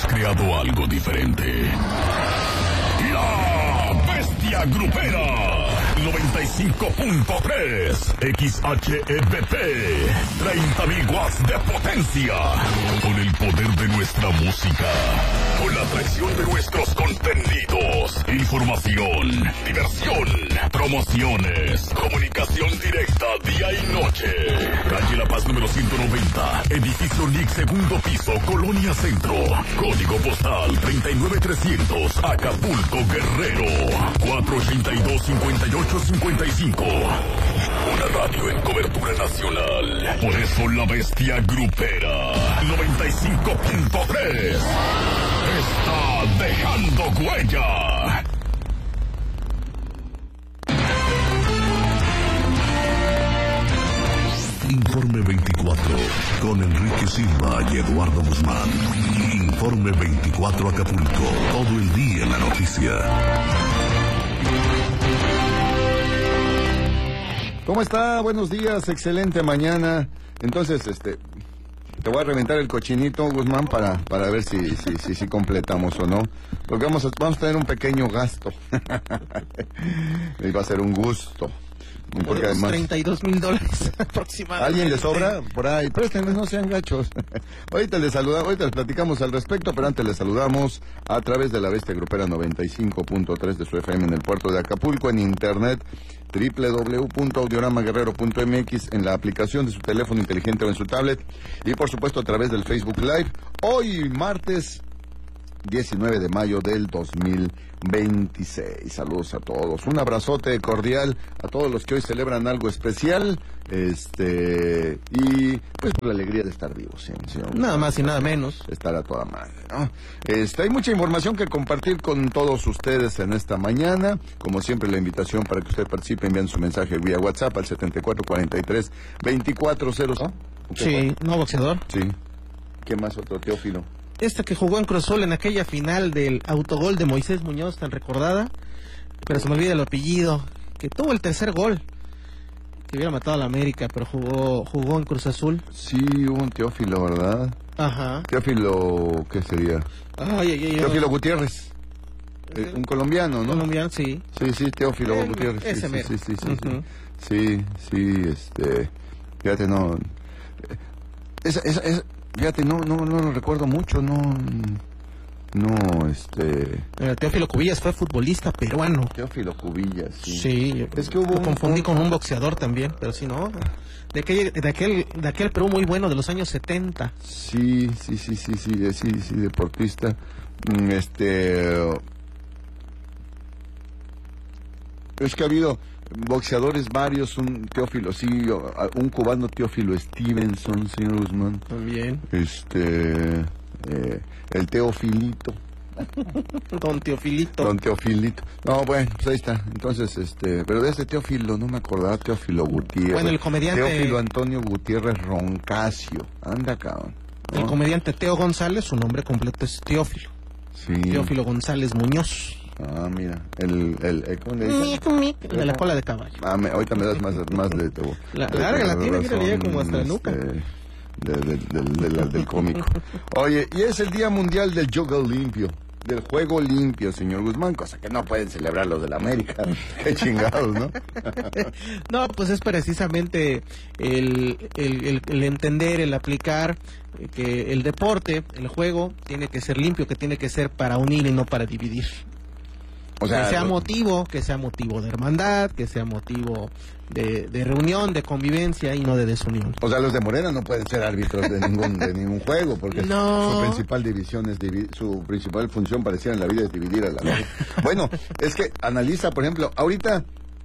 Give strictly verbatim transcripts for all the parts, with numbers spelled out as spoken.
creado algo diferente. La Bestia Grupera noventa y cinco punto tres X H E B P, treinta mil watts de potencia, con el poder de nuestra música, con la atracción de nuestros contenidos, información, diversión, promociones, comunicación directa día y noche. Calle La Paz número ciento noventa, edificio N I C, segundo piso, Colonia Centro, código postal treinta y nueve trescientos, Acapulco, Guerrero, cuatro ochenta y dos, cincuenta y ocho cincuenta y cinco. Una radio en cobertura nacional. Por eso la Bestia Grupera noventa y cinco punto tres está dejando huella. Informe veinticuatro con Enrique Silva y Eduardo Guzmán. Informe veinticuatro Acapulco. Todo el día en la noticia. ¿Cómo está? Buenos días, excelente mañana. Entonces, este, te voy a reventar el cochinito, Guzmán, para, para ver si, si, si, si completamos o no. Porque vamos a, vamos a tener un pequeño gasto. Y va a ser un gusto. Porque además, treinta y dos mil dólares aproximadamente. ¿alguien le sobra? Por ahí, préstenme, no sean gachos. Ahorita les saludamos, ahorita les platicamos al respecto, pero antes les saludamos a través de la Bestia Grupera noventa y cinco punto tres de su F M en el puerto de Acapulco, en internet doble u doble u doble u punto audiorama guerrero punto m x, en la aplicación de su teléfono inteligente o en su tablet, y por supuesto a través del Facebook Live. Hoy martes diecinueve de mayo del dos mil veintiséis. Saludos a todos. Un abrazote cordial a todos los que hoy celebran algo especial. Este, y pues por la alegría de estar vivos, ¿sí? ¿Sí? Nada más y nada menos. Estar a toda madre, ¿no? Este, hay mucha información que compartir con todos ustedes en esta mañana. Como siempre, la invitación para que usted participe enviando su mensaje vía WhatsApp al setenta y cuatro cuarenta y tres veinticuatro cero. ¿No? Sí, no boxeador. Sí. ¿Qué más otro, Teófilo? Este que jugó en Cruz Azul en aquella final del autogol de Moisés Muñoz, tan recordada, pero se me olvida el apellido, que tuvo el tercer gol, que hubiera matado a la América, pero jugó jugó en Cruz Azul. Sí, hubo un Teófilo, ¿verdad? Ajá. Teófilo, ¿qué sería? Ay, ay, ay, Teófilo Gutiérrez. Eh, un colombiano, ¿no? Colombiano, sí. Sí, sí, Teófilo El, Gutiérrez. Ese sí, mero. sí, sí, sí, sí, Uh-huh. sí, sí, este, fíjate, no, esa, esa, esa, fíjate, no, no, no lo recuerdo mucho, no, no, este... Eh, Teófilo Cubillas fue futbolista peruano. Teófilo Cubillas, sí. Sí, es que hubo lo confundí un... con un boxeador también, pero sí, no. De aquel, de aquel, de aquel Perú muy bueno de los años setenta. Sí, sí, sí, sí, sí, sí, sí, deportista. Este... Es que ha habido boxeadores varios, un Teófilo, sí, un cubano, Teófilo Stevenson, señor Guzmán. También. Este... Eh, el Teofilito. Don Teofilito. Don Teofilito. No, bueno, pues ahí está. Entonces, este, pero de ese Teófilo no me acordaba, Teófilo Gutiérrez. Bueno, el comediante... Teófilo Antonio Gutiérrez Roncasio. Anda, cabrón, ¿no? El comediante Teo González, su nombre completo es Teófilo. Sí. Teófilo González Muñoz. Ah, mira, el, el, el ¿cómo le dicen? El de la cola de caballo. Ah, me, ahorita me das más, más de... de La, larga la tiene, mira, llega como hasta la nuca. Este, de, de, de, de, de la, del cómico. Oye, y es el Día Mundial del Yoga Limpio, del Juego Limpio, señor Guzmán, cosa que no pueden celebrar los de la América. Qué chingados, ¿no? No, pues es precisamente el, el, el, el entender, el aplicar que el deporte, el juego, tiene que ser limpio, que tiene que ser para unir y no para dividir. O sea, que sea motivo, que sea motivo de hermandad, que sea motivo de, de reunión, de convivencia y no de desunión. O sea, los de Morena no pueden ser árbitros de ningún de ningún juego, porque no. su principal división es divi su principal función parecida en la vida es dividir a la gente. Bueno, es que analiza, por ejemplo, ahorita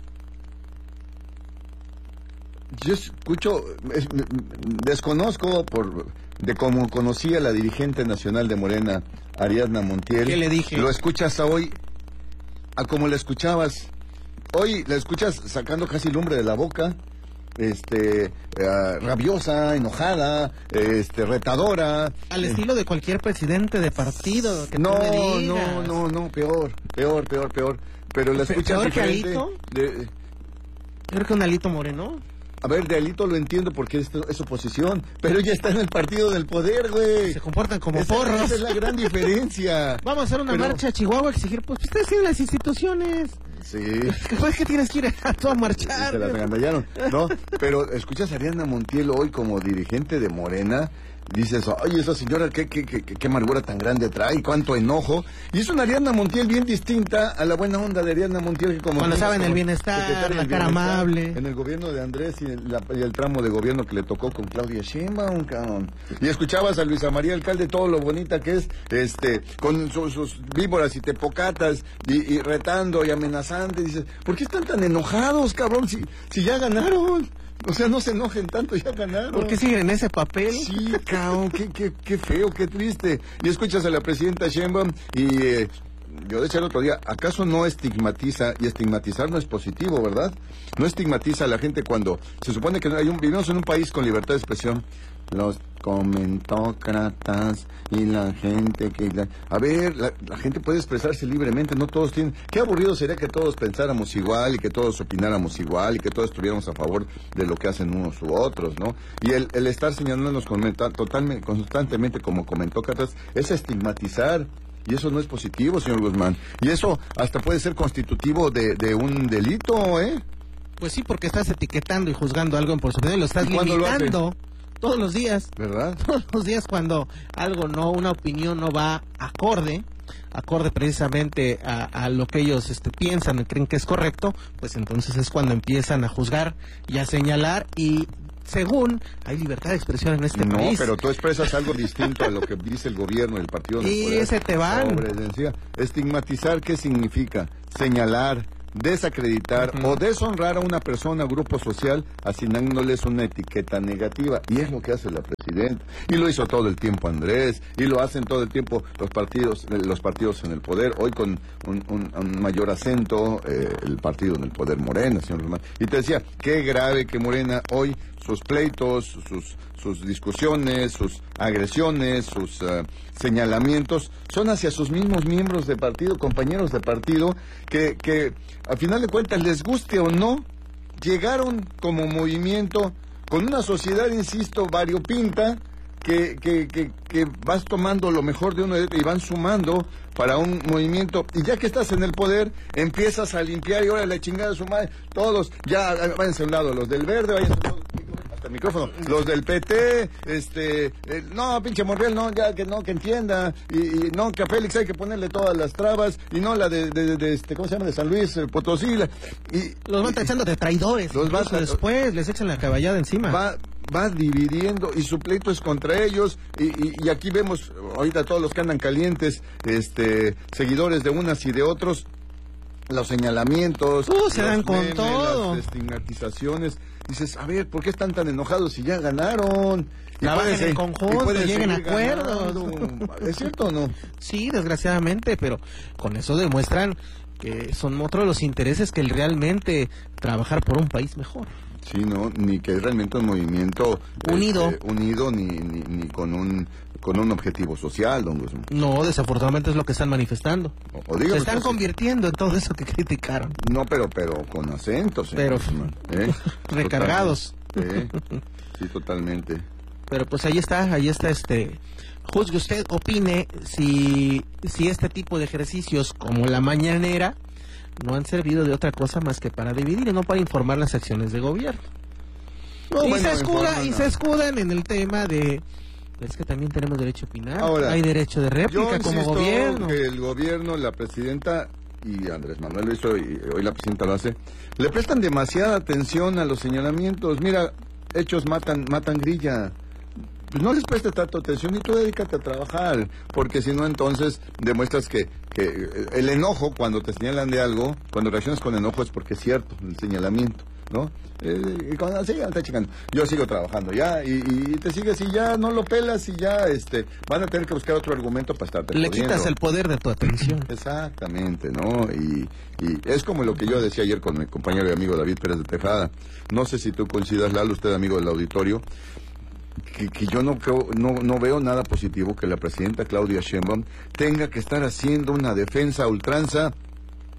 yo escucho, es, desconozco por de cómo conocía la dirigente nacional de Morena, Ariadna Montiel. ¿Qué le dije? Lo escuchas a hoy a como la escuchabas. Hoy la escuchas sacando casi lumbre de la boca, este, uh, rabiosa, enojada, este, retadora. Al eh. estilo de cualquier presidente de partido. Que no, tú me digas. no, no, no, peor, peor, peor, peor. Pero la escuchas ¿Peor diferente. que Alito? De... Peor que un Alito Moreno. a ver, de Alito lo entiendo porque es, es oposición, pero ella está en el partido del poder, güey. Se comportan como esa, porros. Esa es la gran diferencia. Vamos a hacer una pero... marcha a Chihuahua a exigir, pues ustedes tienen las instituciones. Sí. Pues que tienes que ir a todo a marchar. Se las agandallaron, ¿no? Pero escuchas a Ariadna Montiel hoy como dirigente de Morena. Dices, oye, esa señora, ¿qué, qué, qué, qué amargura tan grande trae, cuánto enojo. Y es una Ariadna Montiel bien distinta a la buena onda de Ariadna Montiel. Que como cuando estaba en el bienestar, la cara amable. En el gobierno de Andrés y, en la, y el tramo de gobierno que le tocó con Claudia Sheinbaum, cabrón. Y escuchabas a Luisa María Alcalde, todo lo bonita que es, este, con su, sus víboras y tepocatas, y, y retando y amenazando. Y dices, ¿por qué están tan enojados, cabrón, si, si ya ganaron? O sea, no se enojen tanto, ya ganaron. ¿Por qué siguen en ese papel? Sí, cabrón, qué, qué, qué feo, qué triste. Y escuchas a la presidenta Sheinbaum y eh, yo decía el otro día, ¿acaso no estigmatiza? Y estigmatizar no es positivo, ¿verdad? No estigmatiza a la gente cuando se supone que hay un, vivimos en un país con libertad de expresión. Los comentócratas y la gente que... La, a ver, la, la gente puede expresarse libremente, no todos tienen... Qué aburrido sería que todos pensáramos igual y que todos opináramos igual y que todos estuviéramos a favor de lo que hacen unos u otros, ¿no? Y el, el estar señalándonos totalmente, constantemente como comentócratas es estigmatizar. Y eso no es positivo, señor Guzmán. Y eso hasta puede ser constitutivo de, de un delito, ¿eh? Pues sí, porque estás etiquetando y juzgando algo por su opinión, lo estás limitando. Todos los días, ¿verdad? Todos los días cuando algo no, una opinión no va acorde, acorde precisamente a, a lo que ellos este, piensan y creen que es correcto, pues entonces es cuando empiezan a juzgar y a señalar y según hay libertad de expresión en este no, país. No, pero tú expresas algo distinto a lo que dice el gobierno y el partido. Y poder. Ese te van. Sobre, estigmatizar, ¿qué significa? Señalar, desacreditar uh-huh. o deshonrar a una persona, grupo social, asignándoles una etiqueta negativa. Y es lo que hace la presidenta. Y lo hizo todo el tiempo Andrés, y lo hacen todo el tiempo los partidos los partidos en el poder. Hoy con un, un, un mayor acento, eh, el partido en el poder, Morena, señor Román. Y te decía, qué grave que Morena hoy, sus pleitos, sus, sus discusiones, sus agresiones, sus uh, señalamientos, son hacia sus mismos miembros de partido, compañeros de partido, que, que a final de cuentas, les guste o no, llegaron como movimiento con una sociedad, insisto, variopinta, que, que, que, que vas tomando lo mejor de uno y van sumando para un movimiento, y ya que estás en el poder, empiezas a limpiar, y ahora la chingada de su madre, todos, ya, váyanse a un lado, los del verde, váyanse a un lado, hasta el micrófono, los del P T, este, eh, no, pinche Monreal, no, ya que no, que entienda, y, y no, que a Félix hay que ponerle todas las trabas, y no la de, de, de, de este, ¿cómo se llama?, de San Luis eh, Potosí, la, y... Los van tachando de traidores, los van, después les echan la caballada encima. Va, va dividiendo y su pleito es contra ellos y, y, y aquí vemos ahorita todos los que andan calientes, este, seguidores de unas y de otros, los señalamientos, uh, se dan con memes, todo, las estigmatizaciones. Dices, a ver, ¿por qué están tan enojados si ya ganaron? Y trabajen en conjunto, lleguen a acuerdos. Ganando. ¿Es cierto o no? Sí, desgraciadamente, pero con eso demuestran que son otros de los intereses que el realmente trabajar por un país mejor. Sí, no, ni que es realmente un movimiento unido, este, unido ni, ni, ni con un con un objetivo social, don Guzmán. No, desafortunadamente es lo que están manifestando. O, o Se están convirtiendo en todo eso que criticaron. No, pero pero con acentos. Pero ¿eh? recargados. ¿Eh? Sí, totalmente. Pero pues ahí está, ahí está este. Juzgue usted, opine si si este tipo de ejercicios como la mañanera no han servido de otra cosa más que para dividir y no para informar las acciones de gobierno. No, y, bueno, se escuda, y se escudan en el tema de... Es que también tenemos derecho a opinar. Ahora, hay derecho de réplica como gobierno. Que el gobierno, la presidenta y Andrés Manuel lo hizo y hoy la presidenta lo hace, le prestan demasiada atención a los señalamientos. Mira, hechos matan, matan grilla. Pues no les prestes tanta atención y tú dedícate a trabajar, porque si no entonces demuestras que, que el enojo cuando te señalan de algo, cuando reaccionas con enojo es porque es cierto, el señalamiento, ¿no? Eh, y cuando sí, está chingando. Yo sigo trabajando ya y, y te sigues y ya no lo pelas y ya este van a tener que buscar otro argumento para estarte le jodiendo. Quitas el poder de tu atención. Exactamente, ¿no? Y, y es como lo que yo decía ayer con mi compañero y amigo David Pérez de Tejada. No sé si tú coincidas, Lalo, usted amigo del auditorio, Que, que yo no creo, no, no veo nada positivo que la presidenta Claudia Sheinbaum tenga que estar haciendo una defensa a ultranza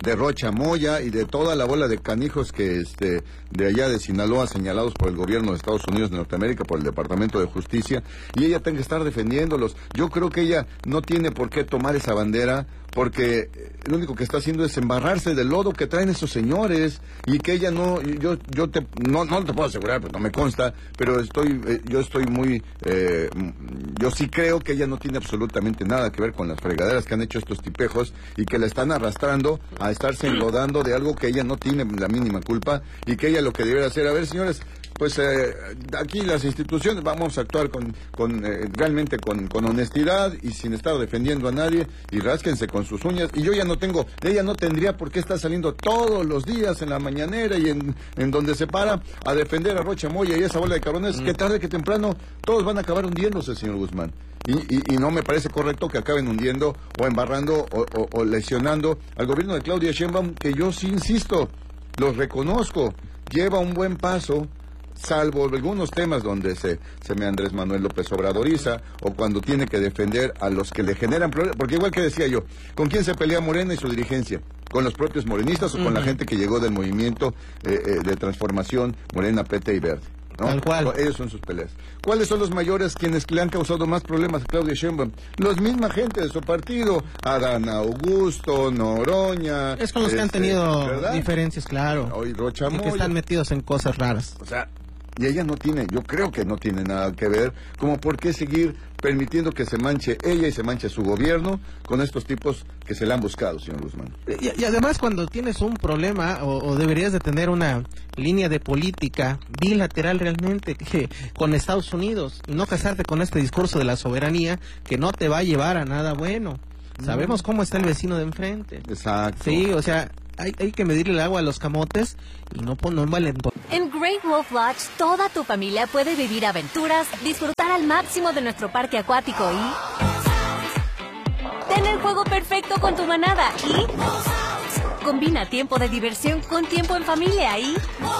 de Rocha Moya y de toda la bola de canijos que este de allá de Sinaloa, señalados por el gobierno de Estados Unidos de Norteamérica, por el Departamento de Justicia, y ella tenga que estar defendiéndolos. Yo creo que ella no tiene por qué tomar esa bandera, porque lo único que está haciendo es embarrarse del lodo que traen esos señores, y que ella no, yo yo te no no te puedo asegurar, pues no me consta, pero estoy eh, yo estoy muy eh, yo sí creo que ella no tiene absolutamente nada que ver con las fregaderas que han hecho estos tipejos y que la están arrastrando a estarse enlodando de algo que ella no tiene la mínima culpa, y que ella lo que debería hacer, a ver, señores, pues eh, aquí las instituciones vamos a actuar con, con eh, realmente con, con honestidad y sin estar defendiendo a nadie, y rásquense con sus uñas. Y yo ya no tengo, ella no tendría por qué estar saliendo todos los días en la mañanera y en, en donde se para a defender a Rocha Moya y esa bola de cabrones, mm. que tarde que temprano todos van a acabar hundiéndose, señor Guzmán. Y, y, y no me parece correcto que acaben hundiendo o embarrando o, o, o lesionando al gobierno de Claudia Sheinbaum, que yo sí insisto, los reconozco, lleva un buen paso, salvo algunos temas donde se, se me Andrés Manuel López Obradoriza, o cuando tiene que defender a los que le generan problemas, porque igual que decía yo, ¿con quién se pelea Morena y su dirigencia? ¿Con los propios morenistas o con uh-huh. la gente que llegó del movimiento eh, eh, de transformación Morena, P T y Verde? ¿No? Tal cual. Ellos son sus peleas. ¿Cuáles son los mayores quienes le han causado más problemas a Claudia Sheinbaum? Los misma gente de su partido, Adán Augusto, Noroña. Es con los este, que han tenido ¿verdad? diferencias, claro. Hoy Rocha Moya. Y que están metidos en cosas raras. O sea, y ella no tiene, yo creo que no tiene nada que ver, como por qué seguir permitiendo que se manche ella y se manche su gobierno con estos tipos que se le han buscado, señor Guzmán. Y, y además, cuando tienes un problema, o, o deberías de tener una línea de política bilateral realmente que, con Estados Unidos, y no casarte con este discurso de la soberanía que no te va a llevar a nada bueno. Sabemos cómo está el vecino de enfrente. Exacto. Sí, o sea, hay, hay que medirle el agua a los camotes y no poner valentón. En Great Wolf Lodge, toda tu familia puede vivir aventuras, disfrutar al máximo de nuestro parque acuático y tener el juego perfecto con tu manada y combina tiempo de diversión con tiempo en familia y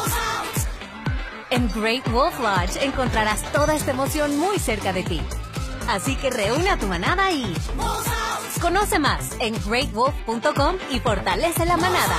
en Great Wolf Lodge encontrarás toda esta emoción muy cerca de ti. Así que reúne a tu manada y conoce más en great wolf punto com y fortalece la manada.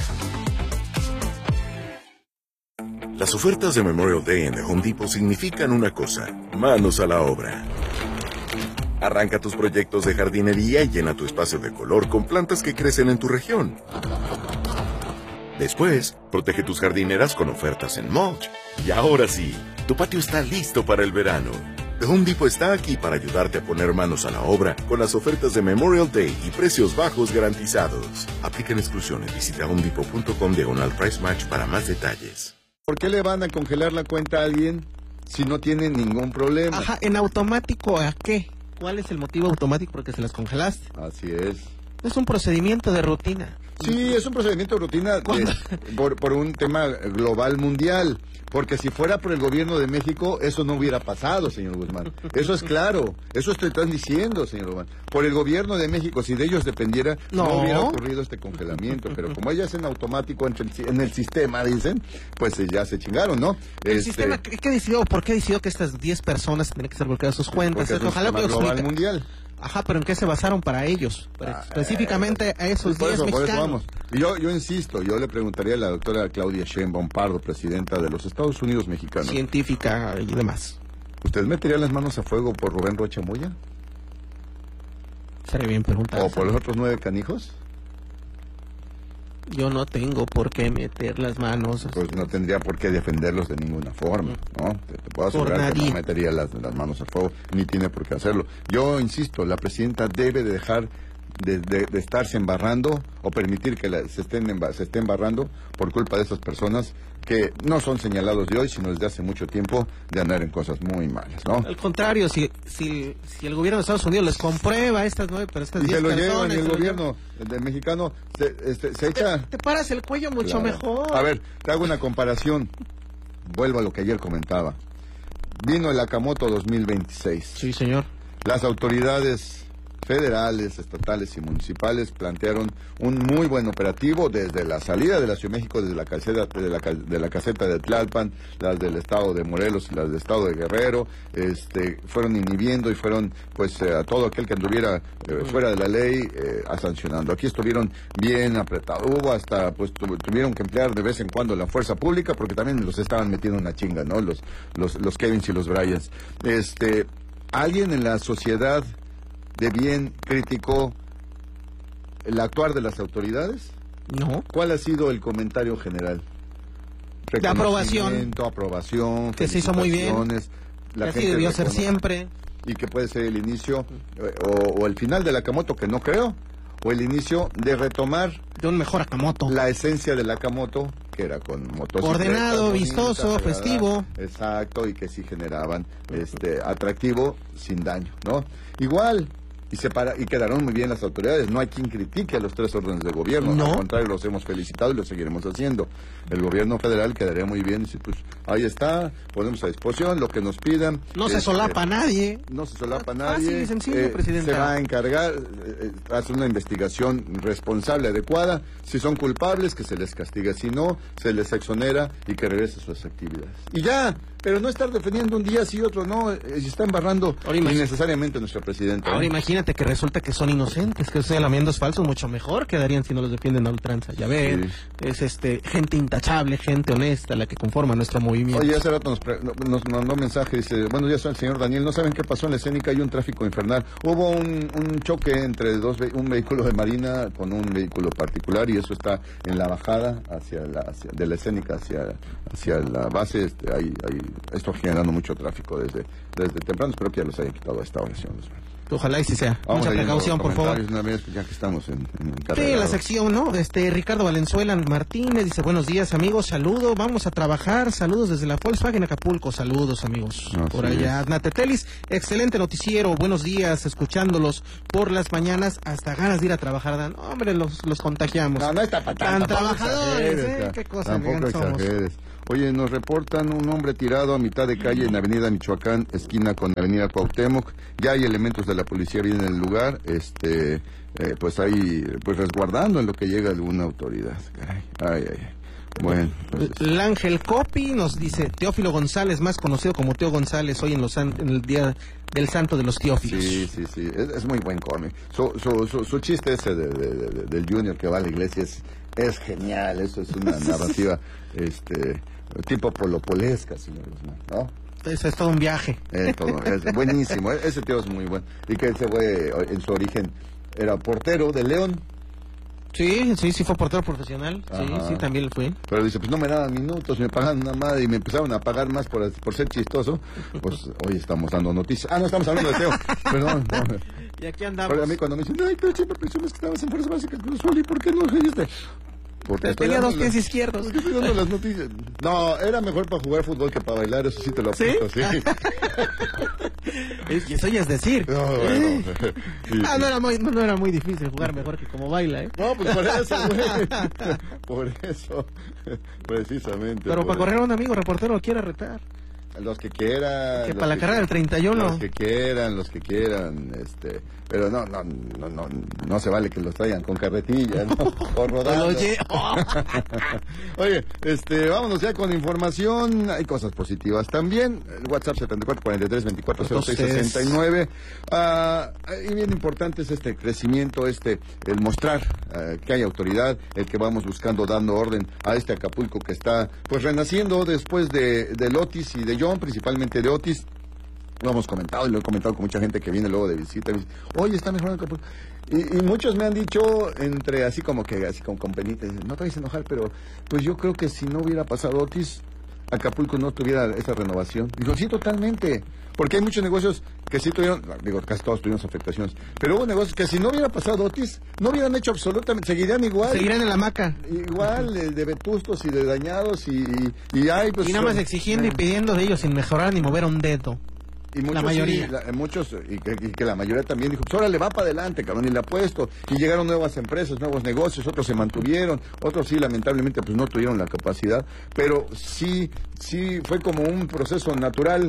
Las ofertas de Memorial Day en The Home Depot significan una cosa: manos a la obra. Arranca tus proyectos de jardinería y llena tu espacio de color con plantas que crecen en tu región. Después, protege tus jardineras con ofertas en mulch. Y ahora sí, tu patio está listo para el verano. The Home Depot está aquí para ayudarte a poner manos a la obra con las ofertas de Memorial Day y precios bajos garantizados. Aplican exclusiones. Visita home depot punto com diagonal price match para más detalles. ¿Por qué le van a congelar la cuenta a alguien si no tiene ningún problema? Ajá, ¿en automático a qué? ¿Cuál es el motivo automático por el que se las congelaste? Así es. Es un procedimiento de rutina. Sí, es un procedimiento de rutina de, por, por un tema global mundial. Porque si fuera por el gobierno de México, eso no hubiera pasado, señor Guzmán. Eso es claro. Eso estoy están diciendo, señor Guzmán. Por el gobierno de México, si de ellos dependiera, no, no hubiera ocurrido este congelamiento. Pero como ellas en automático en el, en el sistema, dicen, pues ya se chingaron, ¿no? ¿El este, sistema qué, qué decidió? ¿Por qué decidió que estas diez personas tienen que ser bloqueadas sus cuentas? Porque es un Ojalá sistema global mundial. Ajá, pero ¿en qué se basaron para ellos? Para, ah, específicamente eh, a esos diez mexicanos. Por eso vamos. Yo, yo insisto, yo le preguntaría a la doctora Claudia Sheinbaum Pardo, presidenta de los Estados Unidos mexicanos. Científica y demás. ¿Usted metería las manos a fuego por Rubén Rocha Moya? Sería bien preguntar. ¿O por los otros nueve canijos? Yo no tengo por qué meter las manos. Pues no tendría por qué defenderlos de ninguna forma, ¿no? Te, te puedo asegurar que no metería las, las manos al fuego, ni tiene por qué hacerlo. Yo insisto, la presidenta debe de dejar de, de, de estarse embarrando o permitir que la, se, estén emba, se esté embarrando por culpa de esas personas que no son señalados de hoy, sino desde hace mucho tiempo de andar en cosas muy malas, ¿no? Al contrario, si si, si el gobierno de Estados Unidos les comprueba estas nueve, pero estas y diez se lo personas, llevan, y el gobierno del mexicano se, este, se echa... Te, te paras el cuello mucho claro. mejor. A ver, te hago una comparación. Vuelvo a lo que ayer comentaba. Vino el Akamoto dos mil veintiséis. Sí, señor. Las autoridades federales, estatales y municipales plantearon un muy buen operativo desde la salida de la Ciudad de México, desde la caseta de la, de la caseta de Tlalpan, las del estado de Morelos y las del estado de Guerrero, este, fueron inhibiendo y fueron pues eh, a todo aquel que anduviera eh, fuera de la ley eh, a sancionando. Aquí estuvieron bien apretados, hubo hasta pues tu, tuvieron que emplear de vez en cuando la fuerza pública porque también los estaban metiendo una chinga, ¿no? Los los los Kevins y los Bryans. Este, alguien en la sociedad de bien criticó el actuar de las autoridades. No. ¿Cuál ha sido el comentario general? De aprobación. Aprobación, que se hizo muy bien. La que gente así debió ser reconoce, siempre. y que puede ser el inicio eh, o, o el final del Akamoto, que no creo, o el inicio de retomar de un mejor Akamoto, la esencia del Akamoto, que era con motocicletas, ordenado, bonita, vistoso, agradable, festivo. Exacto, y que sí generaban este atractivo sin daño, ¿no? Igual, y se para, y quedaron muy bien las autoridades. No hay quien critique a los tres órdenes de gobierno, no. Al contrario, los hemos felicitado y lo seguiremos haciendo. El gobierno federal quedaría muy bien y dice, pues ahí está, ponemos a disposición lo que nos pidan. No se este, solapa a nadie. No se solapa a Fácil nadie. y sencillo, eh, presidenta. Se va a encargar, eh, hacer una investigación responsable, adecuada. Si son culpables, que se les castiga. Si no, se les exonera y que regrese a sus actividades. Y ya, pero no estar defendiendo un día sí otro, no. Eh, se está embarrando innecesariamente nuestra presidenta. Ahora ¿eh? imagínate que resulta que son inocentes, que esos señalamientos falsos mucho mejor quedarían si no los defienden a ultranza. Ya ven, sí. Es este gente intachable, gente honesta la que conforma nuestro movimiento. Oye, hace rato nos, pre- nos mandó un mensaje, dice, buenos días, soy el señor Daniel, no saben qué pasó en la escénica, hay un tráfico infernal. Hubo un, un choque entre dos ve- un vehículo de marina con un vehículo particular y eso está en la bajada hacia la hacia, de la escénica hacia hacia la base. Este, hay, hay, esto generando mucho tráfico desde, desde temprano, espero que ya los hayan quitado a esta oración. Ojalá y si sea. Vamos Mucha precaución, por favor. Una vez, ya que estamos en, en sí, la sección, ¿no? Este Ricardo Valenzuela Martínez dice, buenos días, amigos, saludo, vamos a trabajar, saludos desde la Volkswagen Acapulco, saludos, amigos, no, por sí allá. Natetelis, excelente noticiero, buenos días, escuchándolos por las mañanas, hasta ganas de ir a trabajar, dan, hombre, los, los contagiamos. No, no está para tan trabajadores, ¿eh? Qué cosa, tampoco exageres. Oye, nos reportan un hombre tirado a mitad de calle en Avenida Michoacán, esquina con Avenida Cuauhtémoc. Ya hay elementos de la policía bien en el lugar, este, eh, pues ahí, pues resguardando en lo que llega alguna autoridad. Caray, ay, ay, ay. Bueno, entonces... El Ángel Copi nos dice, Teófilo González, más conocido como Teo González, hoy en, los san, en el día del Santo de los Teófilos. Sí, sí, sí, es, es muy buen cómic. Su, su, su, su chiste ese de, de, de, de, del Junior que va a la iglesia es, es genial, eso es una narrativa, este... tipo polopolesca, señor Guzmán, ¿no? Eso es todo un viaje. Eh, todo, es buenísimo, ese tío es muy bueno. Y que ese fue, en su origen, era portero de León. Sí, sí, sí fue portero profesional. Ajá. Sí, sí, también lo fue. Pero dice, pues no me daban minutos, me pagaban una madre y me empezaron a pagar más por, por ser chistoso. Pues hoy estamos dando noticias. Ah, no, estamos hablando de Teo. Perdón. No. Y aquí andamos. Pero a mí cuando me dicen, ay, pero siempre presiones que estabas en Fuerzas Básicas Cruz Azul, ¿y por qué no seguiste? Porque tenía dos pies las, izquierdos. Porque estoy dando las noticias. No, era mejor para jugar fútbol que para bailar, eso sí te lo apunto, ¿sí? ¿Sí? Y eso ya es decir. No, bueno. Sí, ah, no era, muy, no, no era muy difícil jugar mejor que como baila, ¿eh? No, pues por eso, güey. Por eso, precisamente. Pero para correr a un amigo reportero lo quiere retar. Los que quieran. Que para la carrera del treinta y uno. Los que quieran, los que quieran, este... Pero no, no, no, no, no se vale que los traigan con carretilla, ¿no? O rodando. Oye, Oye, este, vámonos ya con información. Hay cosas positivas también. El WhatsApp setenta y cuatro cuarenta y tres veinticuatro cero seis sesenta y nueve. Uh, y bien importante es este crecimiento, este, el mostrar uh, que hay autoridad, el que vamos buscando, dando orden a este Acapulco que está, pues, renaciendo después de, de Otis y de John, principalmente de Otis. Lo hemos comentado y lo he comentado con mucha gente que viene luego de visita y me dice, oye, está mejorando Acapulco. Y, y muchos me han dicho, entre así como que, así como con penita, no te vayas a enojar, pero pues yo creo que si no hubiera pasado Otis, Acapulco no tuviera esa renovación. Digo, sí, totalmente, porque hay muchos negocios que sí tuvieron, digo, casi todos tuvimos afectaciones, pero hubo negocios que si no hubiera pasado Otis, no hubieran hecho absolutamente, seguirían igual. Seguirían en la hamaca. Igual, de, de vetustos y de dañados y, y, y hay pues... Y nada más exigiendo y pidiendo de ellos sin mejorar ni mover un dedo. Y muchos, la mayoría. Sí, la, muchos, y que, y que la mayoría también dijo, pues ahora le va para adelante, cabrón, y le apuesto. Y llegaron nuevas empresas, nuevos negocios, otros se mantuvieron, otros sí, lamentablemente, pues no tuvieron la capacidad. Pero sí, sí fue como un proceso natural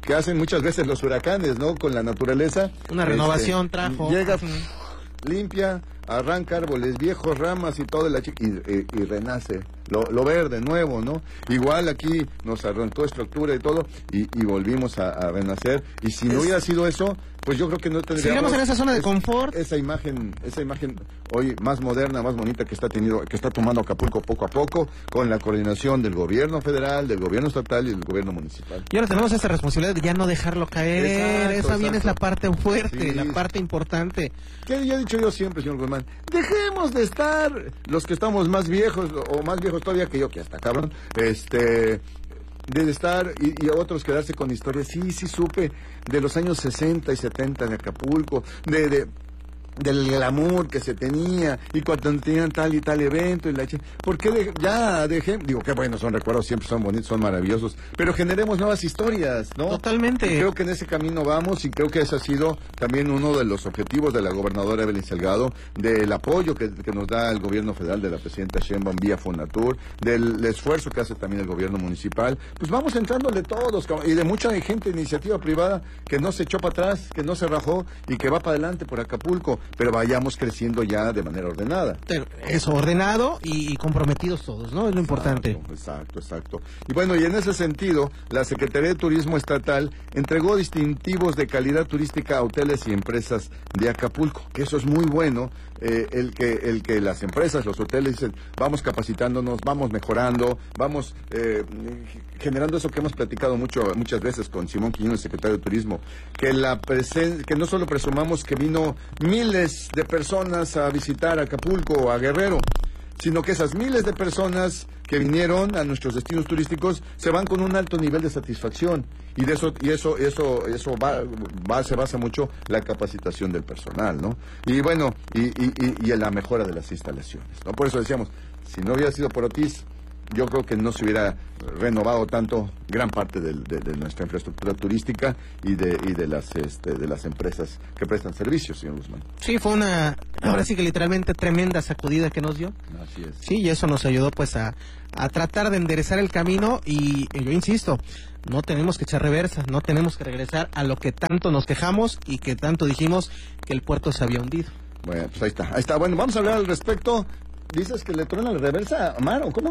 que hacen muchas veces los huracanes, ¿no? Con la naturaleza. Una renovación este, trajo. Llega, pf, limpia, arranca árboles viejos, ramas y todo, la chica, y, y, y renace. Lo, lo verde, nuevo, ¿no? Igual aquí nos arrancó estructura y todo, y, y volvimos a, a renacer. Y si no es... hubiera sido eso, pues yo creo que no tendríamos... Sigamos en esa zona de es, confort. Esa imagen, esa imagen hoy más moderna, más bonita que está teniendo, que está tomando Acapulco poco a poco, con la coordinación del gobierno federal, del gobierno estatal y del gobierno municipal. Y ahora tenemos esa responsabilidad de ya no dejarlo caer. Exacto, esa exacto. bien es la parte fuerte, sí. la parte importante. Que ya he dicho yo siempre, señor Guzmán, dejemos de estar, los que estamos más viejos, o más viejos todavía que yo, que hasta cabrón, este... de estar y, y otros quedarse con historias. Sí, sí supe de los años sesenta y setenta de Acapulco, de, de del glamour que se tenía y cuando tenían tal y tal evento y la ch... ¿por qué de, ya dejé? Digo, qué bueno, son recuerdos, siempre son bonitos, son maravillosos, pero generemos nuevas historias, ¿no? Totalmente. Y creo que en ese camino vamos y creo que ese ha sido también uno de los objetivos de la gobernadora Evelyn Salgado, del apoyo que, que nos da el gobierno federal de la presidenta Sheinbaum vía Fonatur, del esfuerzo que hace también el gobierno municipal. Pues vamos entrándole todos y de mucha gente de iniciativa privada que no se echó para atrás, que no se rajó y que va para adelante por Acapulco. Pero vayamos creciendo ya de manera ordenada. Eso, ordenado y, y comprometidos todos, ¿no? Es lo importante. Exacto, exacto, exacto. Y bueno, y en ese sentido, la Secretaría de Turismo Estatal entregó distintivos de calidad turística a hoteles y empresas de Acapulco, que eso es muy bueno, eh, el que el que las empresas, los hoteles dicen, vamos capacitándonos, vamos mejorando, vamos eh, generando eso que hemos platicado mucho muchas veces con Simón Quiñones, secretario de Turismo, que la presen- que no solo presumamos que vino miles de personas a visitar Acapulco o a Guerrero, sino que esas miles de personas que vinieron a nuestros destinos turísticos se van con un alto nivel de satisfacción y de eso y eso eso eso va, va se basa mucho la capacitación del personal, ¿no? Y bueno, y, y, y, y en la mejora de las instalaciones, ¿no? Por eso decíamos, si no hubiera sido por Otis, yo creo que no se hubiera renovado tanto gran parte de, de, de nuestra infraestructura turística y de y de las este, de las empresas que prestan servicios, señor Guzmán. Sí, fue una, ahora sí que literalmente tremenda sacudida que nos dio. Así es. Sí, y eso nos ayudó pues a, a tratar de enderezar el camino y, y yo insisto, no tenemos que echar reversa, no tenemos que regresar a lo que tanto nos quejamos y que tanto dijimos que el puerto se había hundido. Bueno, pues ahí está, ahí está. Bueno, vamos a hablar al respecto. ¿Dices que le truena la reversa a Mar o cómo?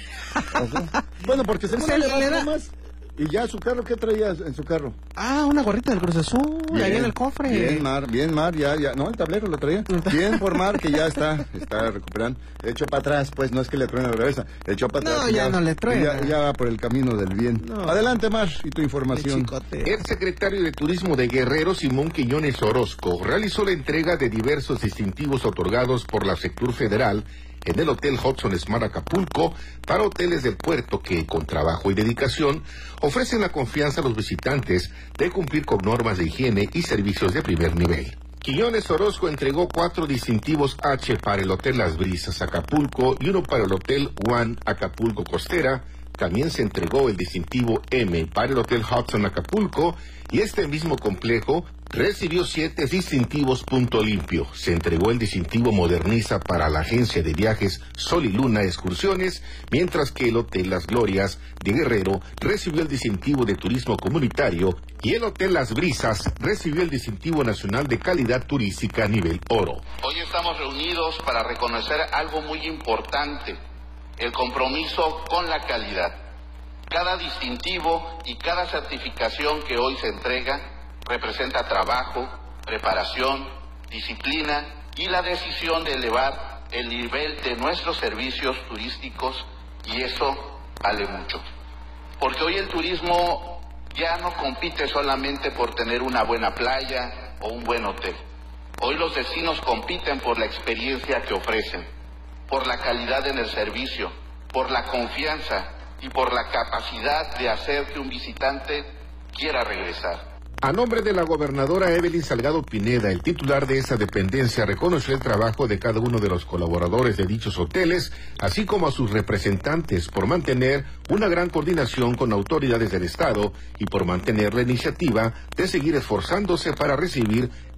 ¿O cómo? Bueno, porque se le da más. ¿Y ya su carro qué traías en su carro? Ah, una gorrita del Cruz Azul, bien, ahí en el cofre. Bien, Mar, bien, Mar, ya, ya. No, el tablero lo traía. Bien por Mar, que ya está, está recuperando. Echó para atrás, pues, no es que le truene la reversa. Echó para atrás. No, ya, ya no le truena. Ya, ya va por el camino del bien. No. Adelante, Mar, y tu información. El secretario de Turismo de Guerrero, Simón Quiñones Orozco, realizó la entrega de diversos distintivos otorgados por la Sectur Federal en el Hotel Hudson Smart Acapulco para hoteles del puerto que, con trabajo y dedicación, ofrecen la confianza a los visitantes de cumplir con normas de higiene y servicios de primer nivel. Quiñones Orozco entregó cuatro distintivos H para el Hotel Las Brisas Acapulco y uno para el Hotel One Acapulco Costera. También se entregó el distintivo M para el Hotel Hudson Acapulco y este mismo complejo recibió siete distintivos Punto Limpio. Se entregó el distintivo Moderniza para la agencia de viajes Sol y Luna Excursiones, mientras que el Hotel Las Glorias de Guerrero recibió el distintivo de Turismo Comunitario y el Hotel Las Brisas recibió el distintivo Nacional de Calidad Turística nivel Oro. Hoy estamos reunidos para reconocer algo muy importante: el compromiso con la calidad. Cada distintivo y cada certificación que hoy se entrega representa trabajo, preparación, disciplina y la decisión de elevar el nivel de nuestros servicios turísticos, y eso vale mucho. Porque hoy el turismo ya no compite solamente por tener una buena playa o un buen hotel. Hoy los destinos compiten por la experiencia que ofrecen, por la calidad en el servicio, por la confianza y por la capacidad de hacer que un visitante quiera regresar. A nombre de la gobernadora Evelyn Salgado Pineda, el titular de esa dependencia reconoció el trabajo de cada uno de los colaboradores de dichos hoteles, así como a sus representantes por mantener una gran coordinación con autoridades del Estado y por mantener la iniciativa de seguir esforzándose para recibir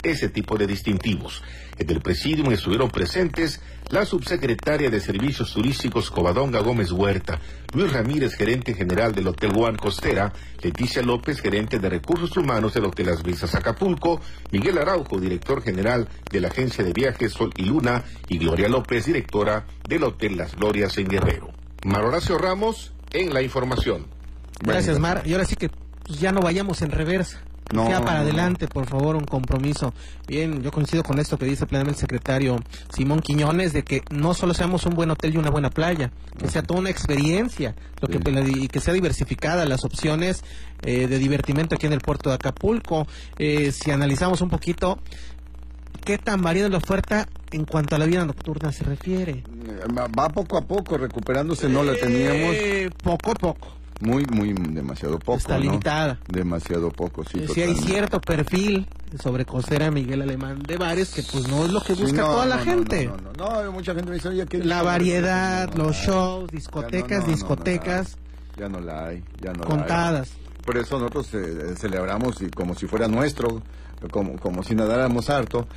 ese tipo de distintivos. En el presidium estuvieron presentes la subsecretaria de Servicios Turísticos Covadonga Gómez Huerta, Luis Ramírez, gerente general del Hotel One Costera, Leticia López, gerente de Recursos Humanos del Hotel Las Brisas Acapulco, Miguel Araujo, director general de la agencia de viajes Sol y Luna, y Gloria López, directora del Hotel Las Glorias en Guerrero. Mar Horacio Ramos en la información. Gracias, Mar. Y ahora sí que pues, ya no vayamos en reversa. No, sea para no, adelante, por favor, un compromiso. Bien, yo coincido con esto que dice plenamente el secretario Simón Quiñones, de que no solo seamos un buen hotel y una buena playa, que sea toda una experiencia, lo que, y que sea diversificada las opciones eh, de divertimento aquí en el puerto de Acapulco. Eh, si analizamos un poquito, ¿qué tan variada es la oferta en cuanto a la vida nocturna se refiere? Va poco a poco recuperándose, no la teníamos. Eh, poco a poco. Muy, muy, demasiado poco, Está ¿no? limitada. Demasiado poco, sí. Sí, hay cierto perfil sobre Costera Miguel Alemán de bares que pues no es lo que busca sí, no, toda la no, gente. No, no, no, no, no, mucha gente me dice, oye, ¿qué la variedad, no, no, los no, shows, discotecas, no, no, discotecas. No, no, ya no la hay, ya no contadas. La hay. Por eso nosotros eh, celebramos y como si fuera nuestro, como, como si nadáramos harto,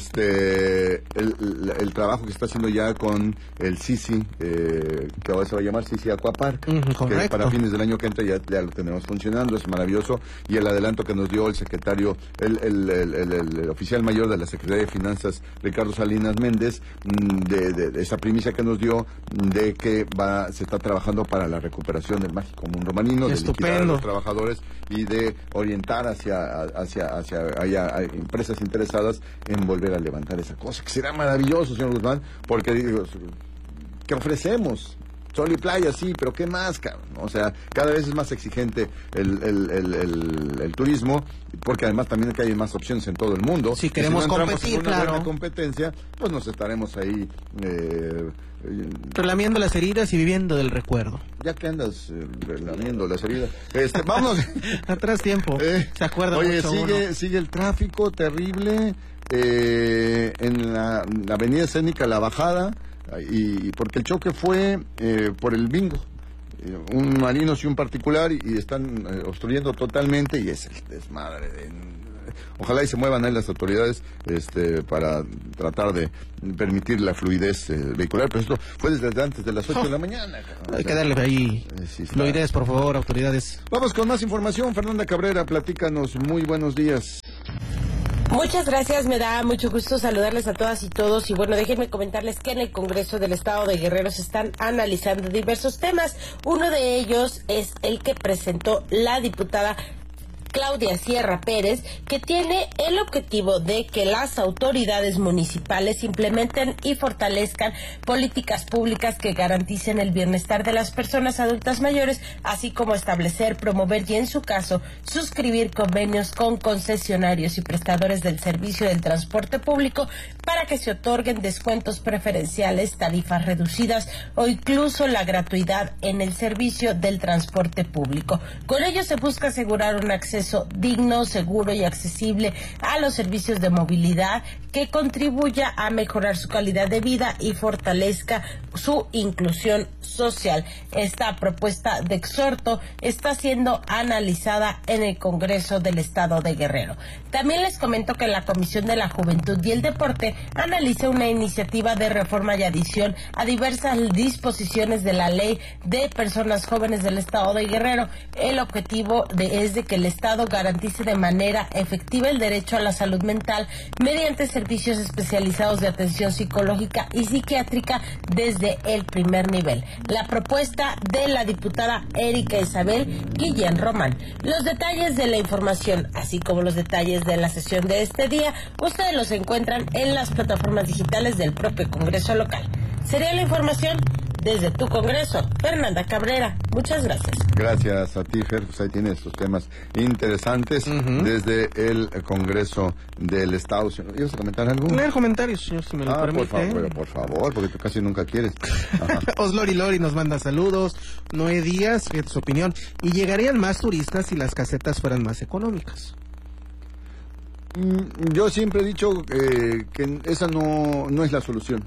este, el, el, el trabajo que está haciendo ya con el Sisi, eh, que ahora se va a llamar Sisi Aquapark, uh-huh, que para fines del año que entra ya, ya lo tenemos funcionando, es maravilloso, y el adelanto que nos dio el secretario, el, el, el, el, el, el oficial mayor de la Secretaría de Finanzas, Ricardo Salinas Méndez, de, de, de esa primicia que nos dio, de que va se está trabajando para la recuperación del mágico mundo marino, de liquidar a los trabajadores y de orientar hacia, hacia, hacia, hacia a empresas interesadas en volver a levantar esa cosa, que será maravilloso, señor Guzmán, porque digo, ¿qué ofrecemos? Sol y playa, sí, pero ¿qué más, cabrón? O sea, cada vez es más exigente el, el, el, el, el turismo, porque además también que hay más opciones en todo el mundo. Si queremos si no competir, en una claro. buena competencia, pues nos estaremos ahí eh, relamiendo las heridas y viviendo del recuerdo. Ya que andas eh, relamiendo las heridas. Este, vamos. Atrás tiempo. Eh, Se acuerda oye, mucho sigue, uno. sigue el tráfico terrible eh, en la, la avenida escénica La Bajada, y porque el choque fue eh, por el bingo. Eh, un marino y un particular, y, y están eh, obstruyendo totalmente, y es el desmadre de... Ojalá y se muevan ahí las autoridades este, para tratar de permitir la fluidez eh, vehicular, pero esto fue desde antes de las ocho oh, de la mañana. ¿No? Hay que darle ahí eh, sí fluidez, por favor, autoridades. Vamos con más información. Fernanda Cabrera, platícanos. Muy buenos días. Muchas gracias, me da mucho gusto saludarles a todas y todos, y bueno, déjenme comentarles que en el Congreso del Estado de Guerrero se están analizando diversos temas. Uno de ellos es el que presentó la diputada Claudia Sierra Pérez, que tiene el objetivo de que las autoridades municipales implementen y fortalezcan políticas públicas que garanticen el bienestar de las personas adultas mayores, así como establecer, promover y, en su caso, suscribir convenios con concesionarios y prestadores del servicio del transporte público para que se otorguen descuentos preferenciales, tarifas reducidas o incluso la gratuidad en el servicio del transporte público. Con ello se busca asegurar un acceso digno, seguro y accesible a los servicios de movilidad que contribuya a mejorar su calidad de vida y fortalezca su inclusión social. Esta propuesta de exhorto está siendo analizada en el Congreso del Estado de Guerrero. También les comento que la Comisión de la Juventud y el Deporte analiza una iniciativa de reforma y adición a diversas disposiciones de la Ley de Personas Jóvenes del Estado de Guerrero. El objetivo de, es de que el Estado garantice de manera efectiva el derecho a la salud mental mediante servicios especializados de atención psicológica y psiquiátrica desde el primer nivel. La propuesta de la diputada Erika Isabel Guillén Román. Los detalles de la información, así como los detalles de la sesión de este día, ustedes los encuentran en las plataformas digitales del propio Congreso local. Sería la información desde tu Congreso. Fernanda Cabrera, muchas gracias. Gracias a ti, Fer. Pues ahí tienes estos temas interesantes uh-huh. desde el Congreso del Estado. ¿Ibas a comentar algo? Leer comentarios, señor, si me lo ah, permite. Por favor, por favor, porque tú casi nunca quieres. Oslori Lori nos manda saludos. Noé Díaz, fíjate su opinión. ¿Y llegarían más turistas si las casetas fueran más económicas? Mm, yo siempre he dicho eh, que esa no, no es la solución.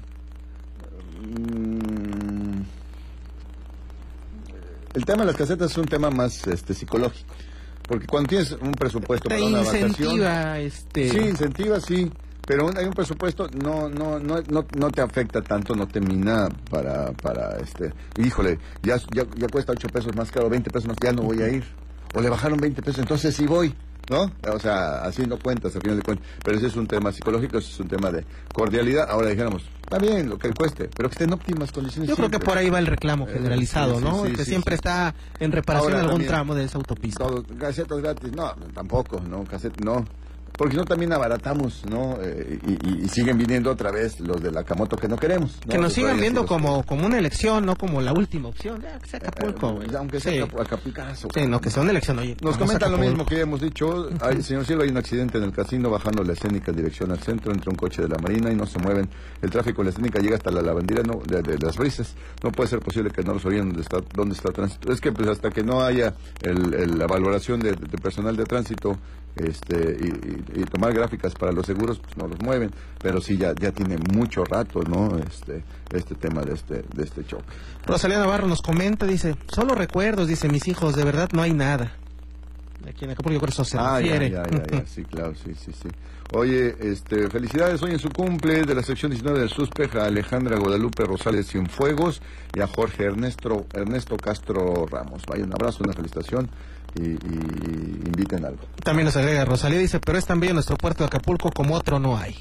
El tema de las casetas es un tema más este, psicológico. Porque cuando tienes un presupuesto Te para una incentiva, vacación... este... Sí, incentiva, sí. Pero un- hay un presupuesto, no, no, no, no, no te afecta tanto, no te mina para, para este, híjole, ya, ya, ya cuesta ocho pesos más caro, veinte pesos más, ya no voy a ir. O le bajaron veinte pesos, entonces sí voy, ¿no? O sea, haciendo cuentas, al final de cuentas. Pero ese es un tema psicológico, ese es un tema de cordialidad. Ahora dijéramos, está bien, lo que cueste, pero que esté en óptimas condiciones. Yo creo que siempre. por ahí va el reclamo generalizado, Eh, sí, sí, ¿no? sí, que sí, siempre sí. está en reparación Ahora algún también, tramo de esa autopista. Todo, casetas gratis, no, tampoco, no, cassette, no. Porque no también abaratamos, ¿no? Eh, y, y- y siguen viniendo otra vez los de la Camoto que no queremos, ¿no? Que nos Por sigan ahí viendo así los- como, como una elección, no como la última opción. Ya, que sea Acapulco, güey. Eh, aunque sea Sí. Acapu- Acapulcazo. Sí, no, que sea una elección, oye. Nos vamos a comentan lo Acapulco. mismo que ya hemos dicho. Ay, señor Cielo, hay un accidente en el casino bajando la escénica en dirección al centro entre un coche de la Marina y no se mueven. El tráfico en la escénica llega hasta la lavandera no, de, de las brisas. No puede ser posible que no los orienten dónde está, dónde está el tránsito. Es que pues hasta que no haya el, el- la valoración de, de personal de tránsito este y, y- y tomar gráficas para los seguros, pues no los mueven. Pero sí, ya, ya tiene mucho rato, ¿no? Este, este tema de este, de este choque. Rosalía Navarro nos comenta, dice, solo recuerdos, dice, mis hijos, de verdad no hay nada. Aquí en Acapulco yo creo que eso se Ah, ya, refiere. ya, ya, ya, sí, claro, sí, sí, sí. Oye, este, felicidades hoy en su cumple de la sección diecinueve del SUSPEJ a Alejandra Guadalupe Rosales Cienfuegos y a Jorge Ernesto, Ernesto Castro Ramos. Vaya, un abrazo, una felicitación y, y- y inviten algo. También nos agrega Rosalía, dice, pero es tan bello nuestro puerto de Acapulco como otro no hay.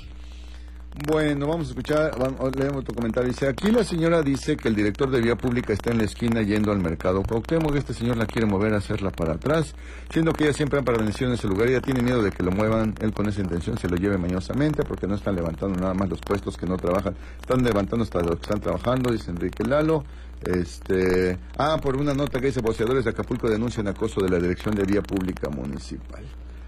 Bueno, vamos a escuchar, vamos, leemos tu comentario. Dice, aquí la señora dice que el director de vía pública está en la esquina yendo al mercado Cuauhtémoc. Este señor la quiere mover a hacerla para atrás, siendo que ella siempre ha permanecido en ese lugar. Ella tiene miedo de que lo muevan, él con esa intención se lo lleve mañosamente, porque no están levantando nada más los puestos que no trabajan, están levantando hasta los que están trabajando, dice Enrique Lalo. Este, ah, por una nota que dice, boceadores de Acapulco denuncian acoso de la Dirección de Vía Pública Municipal.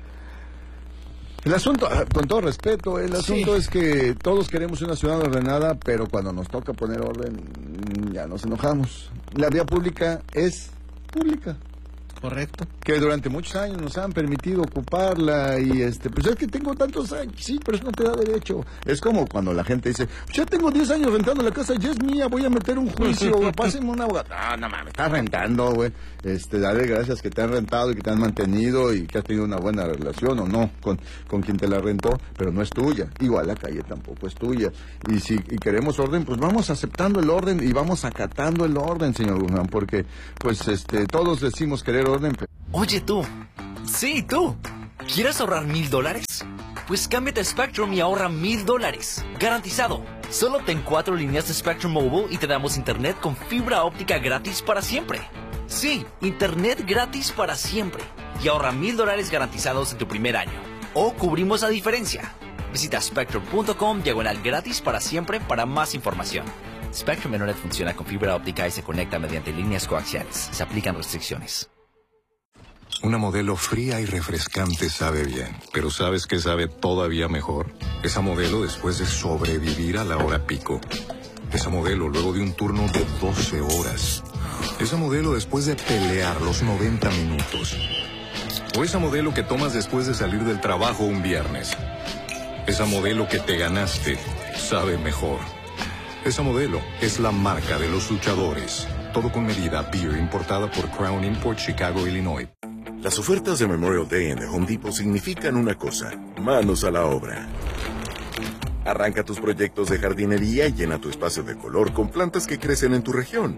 El asunto, ah, con todo respeto, el asunto Sí. es que todos queremos una ciudad ordenada, pero cuando nos toca poner orden, ya nos enojamos. La vía pública es pública, Correcto. que durante muchos años nos han permitido ocuparla y este, pues es que tengo tantos años, sí, pero eso no te da derecho. Es como cuando la gente dice, ya tengo diez años rentando la casa, ya es mía, voy a meter un juicio, güey, pásenme una abogada. No, no mames, estás rentando, güey. Este, dale gracias que te han rentado y que te han mantenido y que has tenido una buena relación o no con, con quien te la rentó, pero no es tuya. Igual la calle tampoco es tuya. Y si y queremos orden, pues vamos aceptando el orden y vamos acatando el orden, señor Guzmán, porque pues este, todos decimos querer orden, pero... Oye tú, sí tú, ¿quieres ahorrar mil dólares? Pues cámbiate a Spectrum y ahorra mil dólares, garantizado. Solo ten cuatro líneas de Spectrum Mobile y te damos internet con fibra óptica gratis para siempre. Sí, internet gratis para siempre. Y ahorra mil dólares garantizados en tu primer año. O cubrimos la diferencia. Visita spectrum punto com diagonal gratis para siempre para más información. Spectrum Internet funciona con fibra óptica y se conecta mediante líneas coaxiales. Se aplican restricciones. Una modelo fría y refrescante sabe bien, pero ¿sabes qué sabe todavía mejor? Esa modelo después de sobrevivir a la hora pico. Esa modelo luego de un turno de doce horas. Esa modelo después de pelear los noventa minutos. O esa modelo que tomas después de salir del trabajo un viernes. Esa modelo que te ganaste sabe mejor. Esa modelo es la marca de los luchadores. Todo con medida Beer, importada por Crown Import, Chicago, Illinois. Las ofertas de Memorial Day en The Home Depot significan una cosa: manos a la obra. Arranca tus proyectos de jardinería y llena tu espacio de color con plantas que crecen en tu región.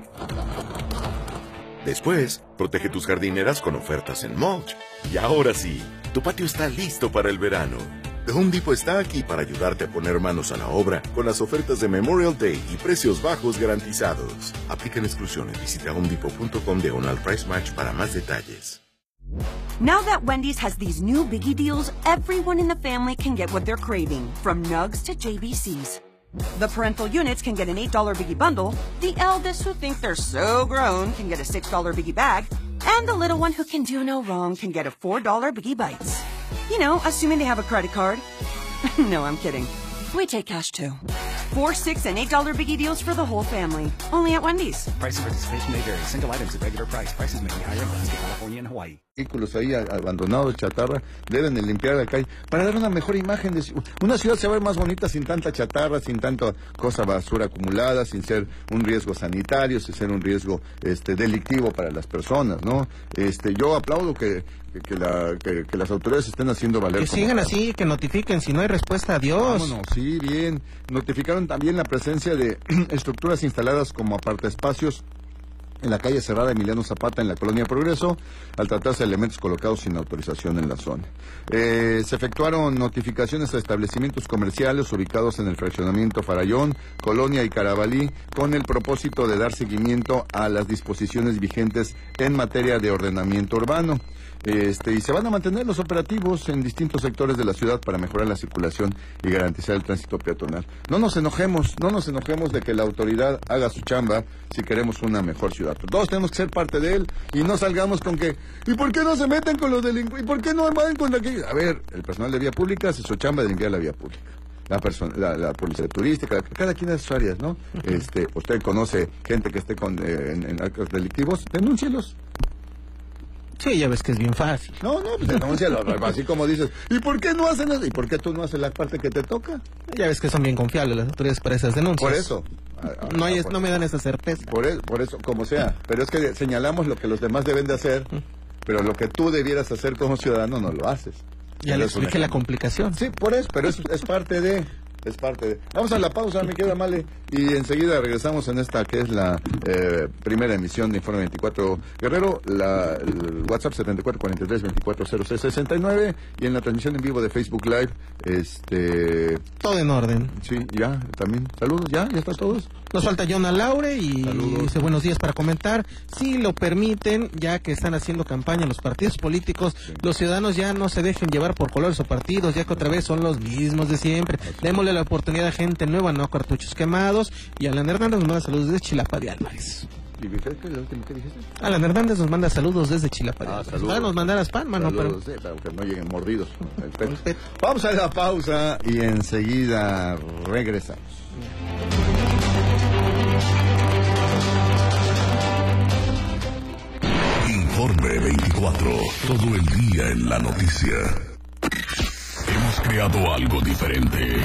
Después, protege tus jardineras con ofertas en mulch. Y ahora sí, tu patio está listo para el verano. The Home Depot está aquí para ayudarte a poner manos a la obra con las ofertas de Memorial Day y precios bajos garantizados. Aplican exclusiones. Visita home depot punto com diagonal price match para más detalles. Now that Wendy's has these new biggie deals, everyone in the family can get what they're craving, from nugs to J B Cs. The parental units can get an eight dollar biggie bundle, the eldest who think they're so grown can get a six dollar biggie bag, and the little one who can do no wrong can get a four dollar biggie bites. You know, assuming they have a credit card. No, I'm kidding. We take cash too. Four, six, and eight dollar biggie deals for the whole family. Only at Wendy's. Price and participation may vary. Single items at regular price. Prices may be higher in Alaska, California, and Hawaii. vehículos ahí abandonados, chatarra, deben de limpiar la calle para dar una mejor imagen de una ciudad. Se va a ver más bonita sin tanta chatarra, sin tanta cosa basura acumulada, sin ser un riesgo sanitario, sin ser un riesgo este delictivo para las personas, ¿no? Este, yo aplaudo que que, que, la, que, que las autoridades estén haciendo valer. Que sigan así, que notifiquen, si no hay respuesta, adiós. Vámonos, sí, bien. Notificaron también la presencia de estructuras instaladas como apartaespacios en la calle cerrada Emiliano Zapata, en la colonia Progreso, al tratarse de elementos colocados sin autorización en la zona. Eh, se efectuaron notificaciones a establecimientos comerciales ubicados en el fraccionamiento Farallón, Colonia y Carabalí, con el propósito de dar seguimiento a las disposiciones vigentes en materia de ordenamiento urbano. Este, y se van a mantener los operativos en distintos sectores de la ciudad para mejorar la circulación y garantizar el tránsito peatonal. No nos enojemos, no nos enojemos de que la autoridad haga su chamba si queremos una mejor ciudad. Todos tenemos que ser parte de él y no salgamos con que ¿y por qué no se meten con los delincuentes? ¿Y por qué no van con aquellos? A ver, el personal de vía pública hace su chamba de limpiar la vía pública. La, persona, la, la policía turística, cada quien en sus áreas, ¿no? Este, usted conoce gente que esté con, eh, en, en actos delictivos, denúncielos. Sí, ya ves que es bien fácil. No, no, pues denúncialo, así como dices, ¿y por qué no hacen eso? ¿Y por qué tú no haces la parte que te toca? Ya ves que son bien confiables las autoridades para esas denuncias. Por eso. Ah, no, hay, por, no me dan esa certeza. Por eso, por eso, como sea. Pero es que señalamos lo que los demás deben de hacer, pero lo que tú debieras hacer como ciudadano no lo haces. Ya le expliqué la complicación. Sí, por eso, pero es, es parte de... Es parte de... Vamos a la pausa, me queda Male, y enseguida regresamos en esta que es la eh, primera emisión de Informe veinticuatro Guerrero, la el WhatsApp setenta y cuatro cuarenta y tres veinticuatro cero seis sesenta y nueve, y en la transmisión en vivo de Facebook Live, este... todo en orden. Sí, ya, también. Saludos, ¿ya? ¿Ya están todos? Nos falta Jonah Laure y Saludos. Dice buenos días para comentar. Si lo permiten, ya que están haciendo campaña los partidos políticos, sí. Los ciudadanos ya no se dejen llevar por colores o partidos, ya que otra vez son los mismos de siempre. Démosle la oportunidad a gente nueva, no a cartuchos quemados. Y Alan Hernández nos manda saludos desde Chilapa de Álvarez. ¿Y qué, qué, lo último que dijiste? Alan Hernández nos manda saludos desde Chilapa de Álvarez. Ah, nos mandará spam, mano. Saludos, pero... Sí, para que no lleguen mordidos. Vamos a la pausa y enseguida regresamos. Informe veinticuatro, todo el día en la noticia. Hemos creado algo diferente.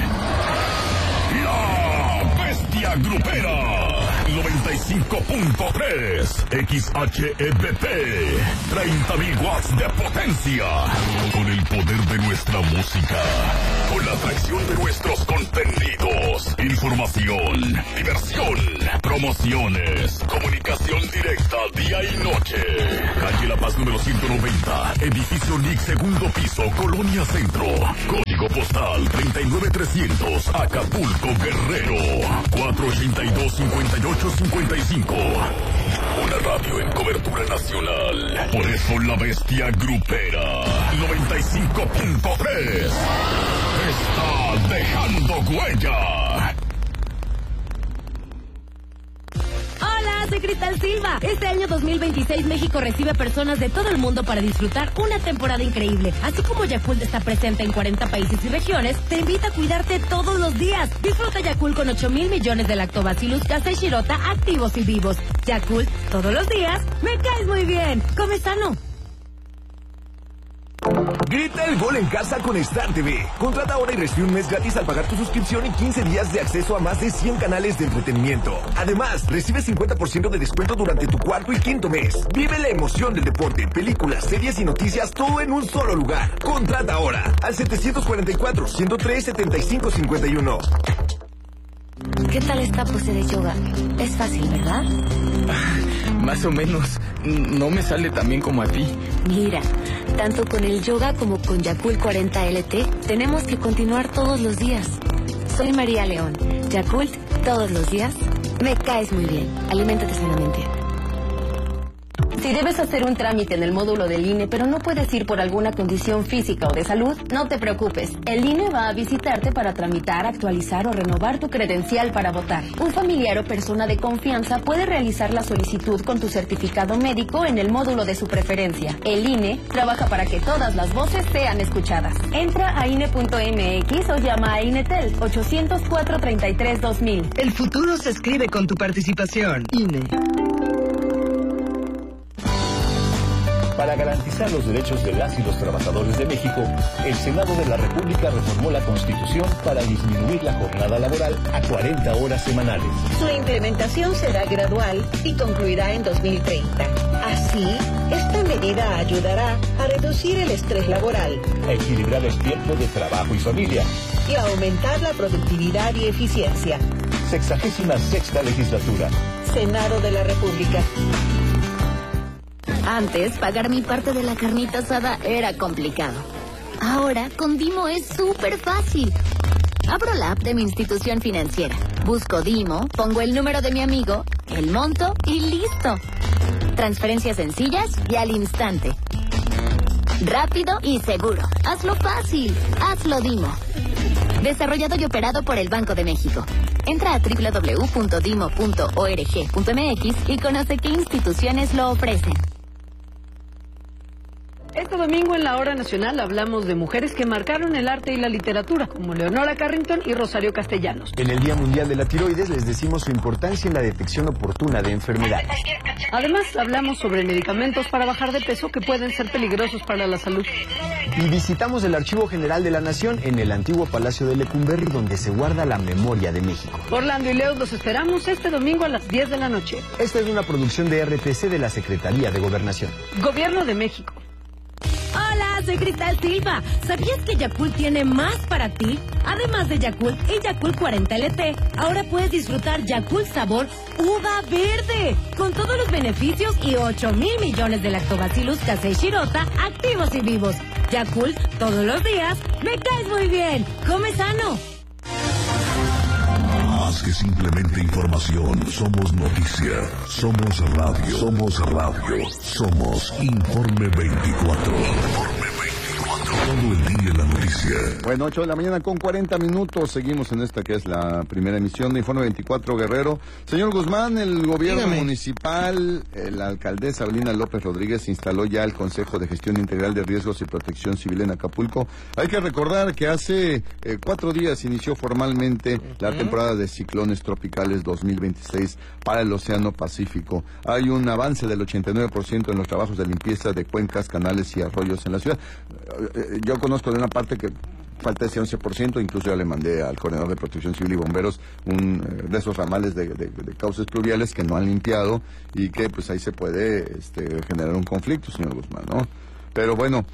La Bestia Grupera noventa y cinco punto tres X H E B P, treinta mil watts de potencia, con el poder de nuestra música, con la atracción de nuestros contenidos, información, diversión, promociones, comunicación directa día y noche. Calle La Paz número ciento noventa, edificio N I C, segundo piso, Colonia Centro, código postal treinta y nueve trescientos, Acapulco, Guerrero, cuatro ochenta y dos, cincuenta y ocho cincuenta y cinco. Una radio en cobertura nacional. Por eso la Bestia Grupera noventa y cinco punto tres está dejando huella. Hola, soy Cristal Silva. Este año dos mil veintiséis México recibe a personas de todo el mundo para disfrutar una temporada increíble. Así como Yakult está presente en cuarenta países y regiones, te invita a cuidarte todos los días. Disfruta Yakult con ocho mil millones de lactobacillus casei shirota activos y vivos. Yakult, todos los días, me caes muy bien. Come sano. Grita el gol en casa con Star T V. Contrata ahora y recibe un mes gratis al pagar tu suscripción y quince días de acceso a más de cien canales de entretenimiento. Además, recibe cincuenta por ciento de descuento durante tu cuarto y quinto mes. Vive la emoción del deporte, películas, series y noticias, todo en un solo lugar. Contrata ahora al setecientos cuarenta y cuatro, ciento tres, setenta y cinco cincuenta y uno. ¿Qué tal esta pose de yoga? Es fácil, ¿verdad? Más o menos. No me sale tan bien como a ti. Mira, tanto con el yoga como con Yakult cuarenta L T, tenemos que continuar todos los días. Soy María León. Yakult, todos los días, me caes muy bien. Aliméntate sanamente. Si debes hacer un trámite en el módulo del I N E, pero no puedes ir por alguna condición física o de salud, no te preocupes. El I N E va a visitarte para tramitar, actualizar o renovar tu credencial para votar. Un familiar o persona de confianza puede realizar la solicitud con tu certificado médico en el módulo de su preferencia. El I N E trabaja para que todas las voces sean escuchadas. Entra a I N E punto M X o llama a INETEL ochocientos cuatro, treinta y tres, dos mil. El futuro se escribe con tu participación. I N E. Para garantizar los derechos de las y los trabajadores de México, el Senado de la República reformó la Constitución para disminuir la jornada laboral a cuarenta horas semanales. Su implementación será gradual y concluirá en dos mil treinta. Así, esta medida ayudará a reducir el estrés laboral, a equilibrar el tiempo de trabajo y familia y a aumentar la productividad y eficiencia. Sexagésima sexta legislatura. Senado de la República. Antes, pagar mi parte de la carnita asada era complicado. Ahora, con Dimo es súper fácil. Abro la app de mi institución financiera, busco Dimo, pongo el número de mi amigo, el monto y listo. Transferencias sencillas y al instante. Rápido y seguro. Hazlo fácil. Hazlo Dimo. Desarrollado y operado por el Banco de México. Entra a doble u doble u doble u punto dimo punto org punto m x y conoce qué instituciones lo ofrecen. Este domingo en la Hora Nacional hablamos de mujeres que marcaron el arte y la literatura, como Leonora Carrington y Rosario Castellanos. En el Día Mundial de la Tiroides les decimos su importancia en la detección oportuna de enfermedades. Además, hablamos sobre medicamentos para bajar de peso que pueden ser peligrosos para la salud. Y visitamos el Archivo General de la Nación en el antiguo Palacio de Lecumberri, donde se guarda la memoria de México. Orlando y Leo los esperamos este domingo a las diez de la noche. Esta es una producción de R T C de la Secretaría de Gobernación. Gobierno de México. Hola, soy Cristal Silva. ¿Sabías que Yakult tiene más para ti? Además de Yakult y Yakult cuarenta L T, ahora puedes disfrutar Yakult sabor uva verde, con todos los beneficios y ocho mil millones de lactobacillus casei shirota activos y vivos. Yakult, todos los días, me caes muy bien. Come sano. Más que simplemente información, somos noticia, somos radio, somos radio, somos Informe veinticuatro. Informe veinticuatro. Todo el día en la noticia. Bueno, ocho de la mañana con cuarenta minutos. Seguimos en esta que es la primera emisión de Informe veinticuatro Guerrero. Señor Guzmán, el gobierno Dígame. municipal, eh, la alcaldesa Abelina López Rodríguez instaló ya el Consejo de Gestión Integral de Riesgos y Protección Civil en Acapulco. Hay que recordar que hace eh, cuatro días inició formalmente uh-huh. la temporada de ciclones tropicales dos mil veintiséis para el Océano Pacífico. Hay un avance del ochenta y nueve por ciento en los trabajos de limpieza de cuencas, canales y arroyos en la ciudad. Yo conozco de una parte que falta ese once por ciento, incluso ya le mandé al coordinador de Protección Civil y Bomberos un de esos ramales de, de, de cauces pluviales que no han limpiado y que pues ahí se puede este, generar un conflicto, señor Guzmán, ¿no? Pero bueno,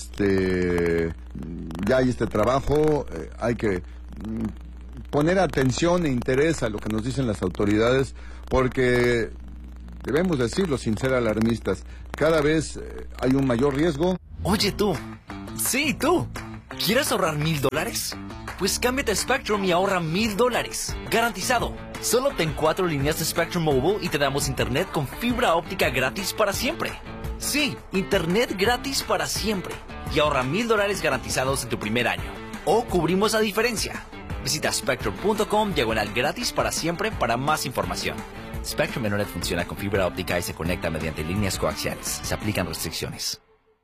este ya hay este trabajo, eh, hay que mm, poner atención e interés a lo que nos dicen las autoridades, porque debemos decirlo sin ser alarmistas, cada vez eh, hay un mayor riesgo. Oye tú, sí tú, ¿quieres ahorrar mil dólares? Pues cámbiate a Spectrum y ahorra mil dólares, garantizado. Solo ten cuatro líneas de Spectrum Mobile y te damos internet con fibra óptica gratis para siempre. Sí, internet gratis para siempre. Y ahorra mil dólares garantizados en tu primer año. O cubrimos la diferencia. Visita spectrum punto com diagonal gratis para siempre para más información. Spectrum Internet funciona con fibra óptica y se conecta mediante líneas coaxiales. Se aplican restricciones.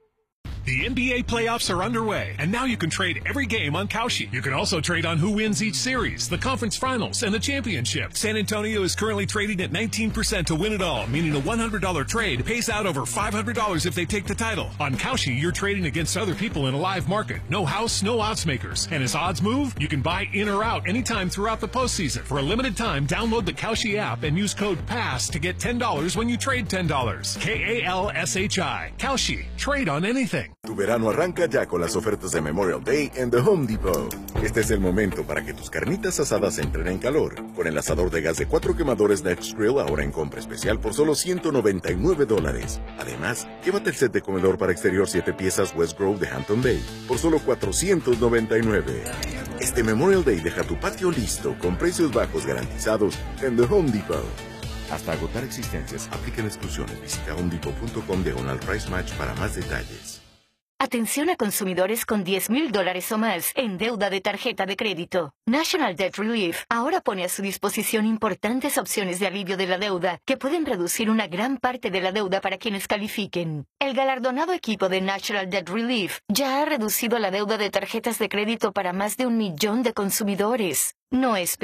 The N B A playoffs are underway, and now you can trade every game on Kalshi. You can also trade on who wins each series, the conference finals, and the championship. San Antonio is currently trading at nineteen percent to win it all, meaning a one hundred dollars trade pays out over five hundred dollars if they take the title. On Kalshi, you're trading against other people in a live market. No house, no odds makers. And as odds move, you can buy in or out anytime throughout the postseason. For a limited time, download the Kalshi app and use code PASS to get ten dollars when you trade ten dollars. K A L S H I. Kalshi. Trade on anything. Tu verano arranca ya con las ofertas de Memorial Day en The Home Depot. Este es el momento para que tus carnitas asadas entren en calor. Con el asador de gas de cuatro quemadores Next Grill ahora en compra especial por solo ciento noventa y nueve dólares. Además, llévate el set de comedor para exterior siete piezas West Grove de Hampton Bay por solo cuatrocientos noventa y nueve. Este Memorial Day deja tu patio listo con precios bajos garantizados en The Home Depot. Hasta agotar existencias, aplican exclusiones. Visita homedepot punto com diagonal price match para más detalles. Atención a consumidores con diez mil dólares o más en deuda de tarjeta de crédito. National Debt Relief ahora pone a su disposición importantes opciones de alivio de la deuda que pueden reducir una gran parte de la deuda para quienes califiquen. El galardonado equipo de National Debt Relief ya ha reducido la deuda de tarjetas de crédito para más de un millón de consumidores. No espere.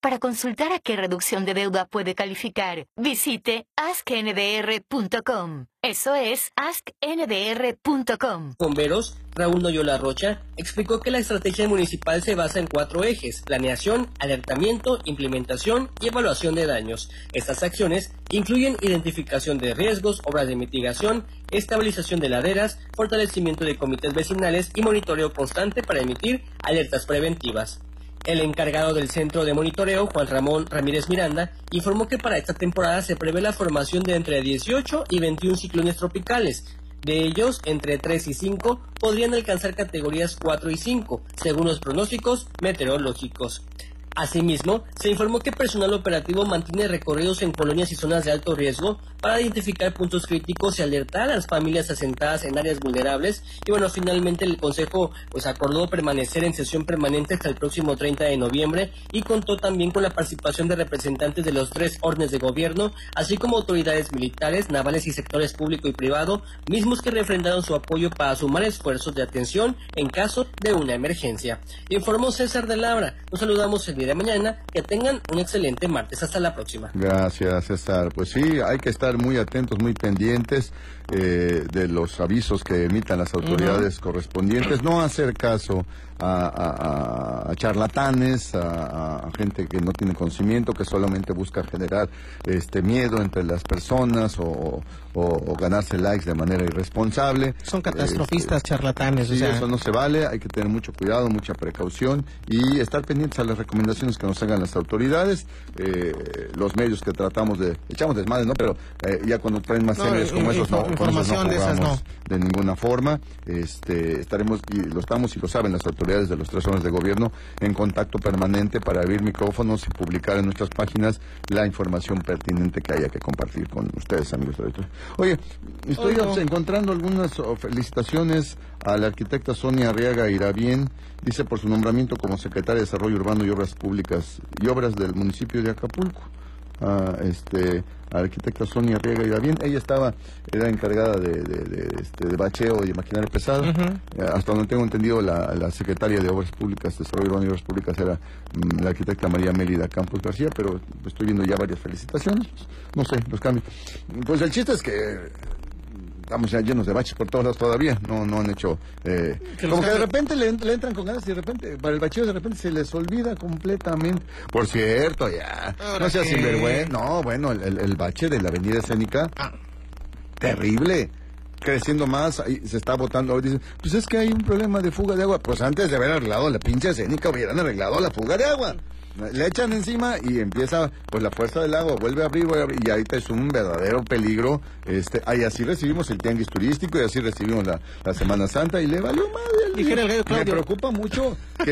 Para consultar a qué reducción de deuda puede calificar, visite ask n d r punto com. Eso es ask n d r punto com. Bomberos, Raúl Noyola Rocha, explicó que la estrategia municipal se basa en cuatro ejes: planeación, alertamiento, implementación y evaluación de daños. Estas acciones incluyen identificación de riesgos, obras de mitigación, estabilización de laderas, fortalecimiento de comités vecinales y monitoreo constante para emitir alertas preventivas. El encargado del centro de monitoreo, Juan Ramón Ramírez Miranda, informó que para esta temporada se prevé la formación de entre dieciocho y veintiún ciclones tropicales. De ellos, entre tres y cinco podrían alcanzar categorías cuatro y cinco, según los pronósticos meteorológicos. Asimismo, se informó que personal operativo mantiene recorridos en colonias y zonas de alto riesgo para identificar puntos críticos y alertar a las familias asentadas en áreas vulnerables. Y bueno, finalmente el Consejo pues acordó permanecer en sesión permanente hasta el próximo treinta de noviembre y contó también con la participación de representantes de los tres órdenes de gobierno, así como autoridades militares, navales y sectores público y privado, mismos que refrendaron su apoyo para sumar esfuerzos de atención en caso de una emergencia. Informó César de Labra. Nos saludamos el día de mañana. Que tengan un excelente martes. Hasta la próxima. Gracias, César. Pues sí, hay que estar muy atentos, muy pendientes eh, de los avisos que emitan las autoridades uh-huh. correspondientes. No hacer caso a, a, a charlatanes, a, a gente que no tiene conocimiento, que solamente busca generar este miedo entre las personas o, o, o ganarse likes de manera irresponsable. Son catastrofistas, este, charlatanes. Sí, o sea... eso no se vale. Hay que tener mucho cuidado, mucha precaución y estar pendientes a las recomendaciones que nos hagan las autoridades. Eh, los medios que tratamos de... Echamos desmadre, ¿no? Pero eh, ya cuando traen más no, serios como esos, no, con esos no jugamos no. de ninguna forma. Este, estaremos, y lo estamos y lo saben las autoridades de los tres órdenes de gobierno, en contacto permanente para abrir micrófonos y publicar en nuestras páginas la información pertinente que haya que compartir con ustedes, amigos de la... Oye, estoy oh, no. encontrando algunas felicitaciones a la arquitecta Sonia Arriaga Irabien, dice por su nombramiento como secretaria de Desarrollo Urbano y Obras Públicas y Obras del municipio de Acapulco. A este, a la arquitecta Sonia Arriaga Irabien, ella estaba, era encargada de, de, de, este, de bacheo y maquinaria pesada. Uh-huh. Hasta donde tengo entendido, la, la secretaria de Obras Públicas, Desarrollo Urbano y Obras Públicas era mm, la arquitecta María Mélida Campos García, pero estoy viendo ya varias felicitaciones. No sé, los cambios. Pues el chiste es que estamos ya llenos de baches por todos lados todavía, no no han hecho... Eh, como que de repente le, le entran con ganas y de repente, para el bacheo de repente se les olvida completamente. Por cierto, ya, no seas sinvergüenza. No, bueno, el, el, el bache de la avenida escénica, ah. terrible. Creciendo más, ahí se está botando, dicen, pues es que hay un problema de fuga de agua. Pues antes de haber arreglado la pinche escénica, hubieran arreglado la fuga de agua. Le echan encima y empieza pues la fuerza del agua, vuelve a abrir, vuelve a abrir y ahorita es un verdadero peligro. Este, y así recibimos el tianguis turístico y así recibimos la, la Semana Santa y le valió madre. Me preocupa mucho que